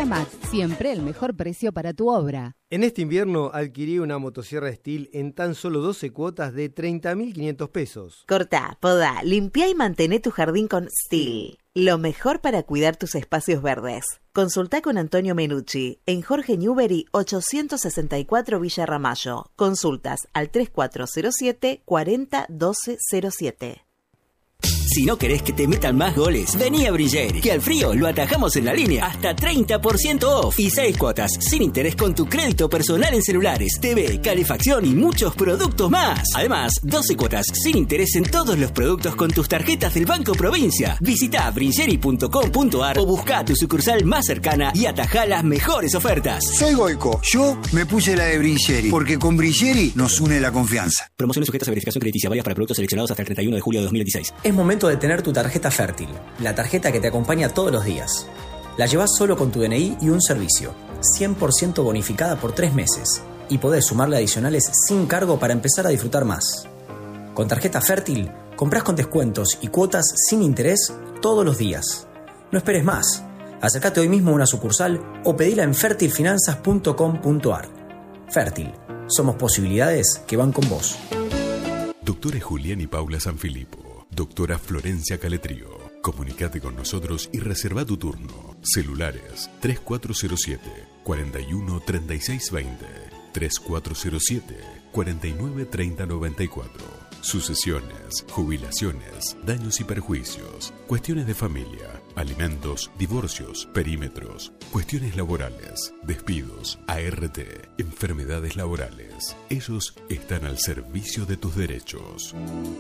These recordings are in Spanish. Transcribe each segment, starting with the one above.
Armat, siempre el mejor precio para tu obra. En este invierno adquirí una motosierra Stihl en tan solo 12 cuotas de 30.500 pesos. Cortá, podá, limpiá y mantené tu jardín con Stihl. Lo mejor para cuidar tus espacios verdes. Consultá con Antonio Menucci en Jorge Newbery 864 Villa Ramallo. Consultas al 3407 40 12 07. Si no querés que te metan más goles, vení a Brilleri, que al frío lo atajamos en la línea. Hasta 30% off y 6 cuotas sin interés con tu crédito personal en celulares, TV, calefacción y muchos productos más. Además, 12 cuotas sin interés en todos los productos con tus tarjetas del Banco Provincia. Visita brilleri.com.ar o busca tu sucursal más cercana y atajá las mejores ofertas. Soy Goico. Yo me puse la de Brilleri, porque con Brilleri nos une la confianza. Promociones sujetas a verificación crediticia, varias para productos seleccionados hasta el 31 de julio de 2016. Es momento de tener tu tarjeta Fértil, la tarjeta que te acompaña todos los días. La llevas solo con tu DNI y un servicio, 100% bonificada por 3 meses, y podés sumarle adicionales sin cargo para empezar a disfrutar más. Con tarjeta Fértil, comprás con descuentos y cuotas sin interés todos los días. No esperes más. Acércate hoy mismo a una sucursal o pedila en fertilfinanzas.com.ar. Fértil, somos posibilidades que van con vos. Doctores Julián y Paula Sanfilippo. Doctora Florencia Caletrío. Comunicate con nosotros y reserva tu turno. Celulares 3407 41 36 20, 3407 49 30 94. Sucesiones, jubilaciones, daños y perjuicios, cuestiones de familia, alimentos, divorcios, perímetros, cuestiones laborales, despidos, ART, enfermedades laborales. Ellos están al servicio de tus derechos.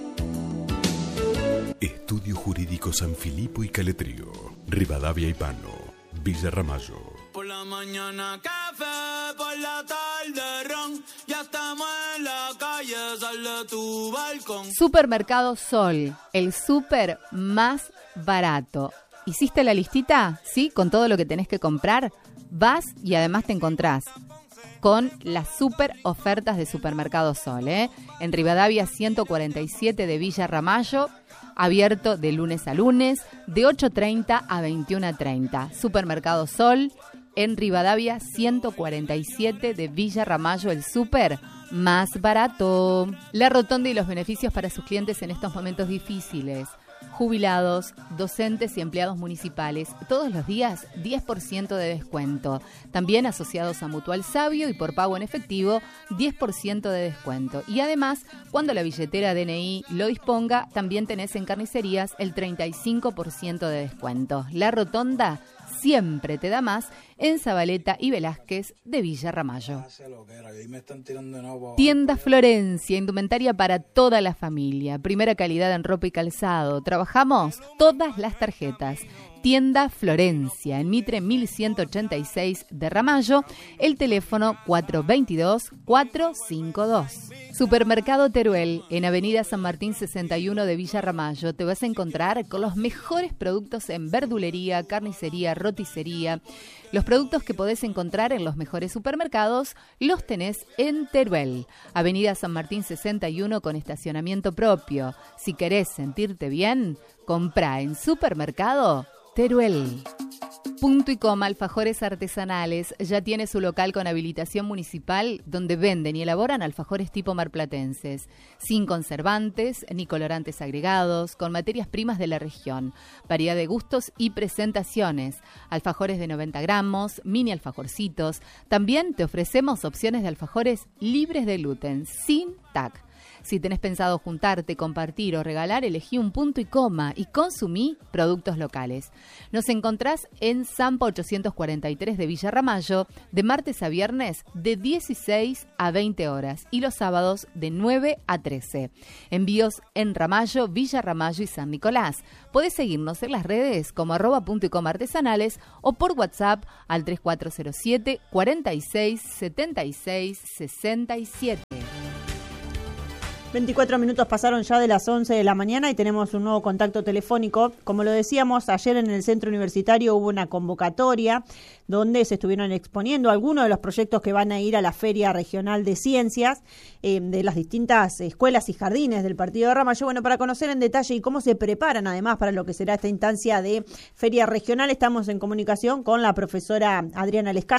Estudio Jurídico Sanfilippo y Caletrío, Rivadavia y Pano, Villa Ramallo. Por la mañana café, por la tarde ron, ya estamos en la calle, sal de tu balcón. Supermercado Sol, el súper más barato. ¿Hiciste la listita? ¿Sí? Con todo lo que tenés que comprar. Vas y además te encontrás con las super ofertas de Supermercado Sol, en Rivadavia 147 de Villa Ramallo, abierto de lunes a lunes, de 8:30 a 21:30. Supermercado Sol, en Rivadavia 147 de Villa Ramallo, el súper más barato. La rotonda y los beneficios para sus clientes en estos momentos difíciles. Jubilados, docentes y empleados municipales, todos los días 10% de descuento. También asociados a Mutual Sabio y por pago en efectivo, 10% de descuento. Y además, cuando la billetera DNI lo disponga, también tenés en carnicerías el 35% de descuento. La rotonda siempre te da más en Zabaleta y Velázquez de Villa Ramallo. Tienda Florencia, indumentaria para toda la familia. Primera calidad en ropa y calzado. Trabajamos todas las tarjetas. Tienda Florencia, en Mitre 1186 de Ramallo, el teléfono 422-452. Supermercado Teruel, en Avenida San Martín 61 de Villa Ramallo, te vas a encontrar con los mejores productos en verdulería, carnicería, roticería. Los productos que podés encontrar en los mejores supermercados los tenés en Teruel. Avenida San Martín 61 con estacionamiento propio. Si querés sentirte bien, comprá en Supermercado Teruel. Punto y Coma Alfajores Artesanales ya tiene su local con habilitación municipal donde venden y elaboran alfajores tipo marplatenses, sin conservantes ni colorantes agregados, con materias primas de la región, variedad de gustos y presentaciones, alfajores de 90 gramos, mini alfajorcitos. También te ofrecemos opciones de alfajores libres de gluten, sin TAC. Si tenés pensado juntarte, compartir o regalar, elegí un Punto y Coma y consumí productos locales. Nos encontrás en Zampa 843 de Villa Ramallo, de martes a viernes de 16 a 20 horas y los sábados de 9 a 13. Envíos en Ramallo, Villa Ramallo y San Nicolás. Podés seguirnos en las redes como @Punto y Coma Artesanales o por WhatsApp al 3407 46 76 67. 24 minutos pasaron ya de las 11 de la mañana y tenemos un nuevo contacto telefónico. Como lo decíamos, ayer en el Centro Universitario hubo una convocatoria donde se estuvieron exponiendo algunos de los proyectos que van a ir a la Feria Regional de Ciencias de las distintas escuelas y jardines del Partido de Ramallo. Bueno, para conocer en detalle y cómo se preparan además para lo que será esta instancia de Feria Regional, estamos en comunicación con la profesora Adriana Lescano.